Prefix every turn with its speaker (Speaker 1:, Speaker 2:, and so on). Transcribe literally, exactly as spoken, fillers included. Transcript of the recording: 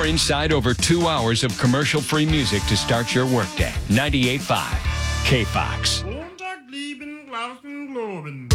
Speaker 1: You're inside over two hours of commercial-free music to start your workday. ninety-eight point five K Fox.
Speaker 2: Montag, lieben, glauben, globen.